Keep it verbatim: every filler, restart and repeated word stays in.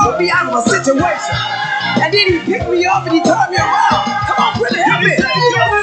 pulled me out of a situation. And then he picked me up and he turned me around. Come on, really help me.